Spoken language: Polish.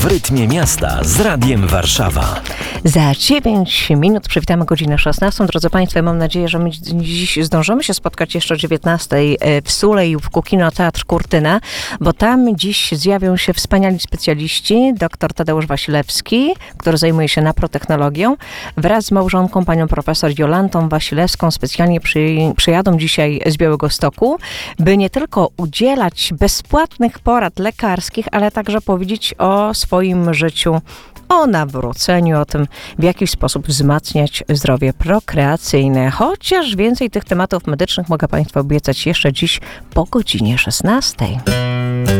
W rytmie miasta z Radiem Warszawa. Za 9 minut przywitamy godzinę 16. Drodzy Państwo, mam nadzieję, że my dziś zdążymy się spotkać jeszcze o 19 w Sulej w Kukino Teatr Kurtyna, bo tam dziś zjawią się wspaniali specjaliści. Dr Tadeusz Wasilewski, który zajmuje się naprotechnologią, wraz z małżonką, panią profesor Jolantą Wasilewską, specjalnie przyjadą dzisiaj z Białegostoku, by nie tylko udzielać bezpłatnych porad lekarskich, ale także powiedzieć o swoim życiu, o nawróceniu, o tym, w jaki sposób wzmacniać zdrowie prokreacyjne. Chociaż więcej tych tematów medycznych mogę Państwu obiecać jeszcze dziś po godzinie 16.